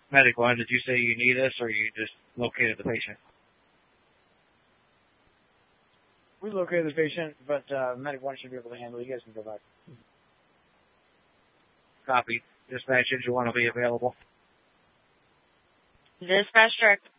Medic 1, did you say you need us, or you just located the patient? We located the patient, but Medic 1 should be able to handle it. You guys can go back. Copy. Dispatch, did you want to be available? Dispatch direct.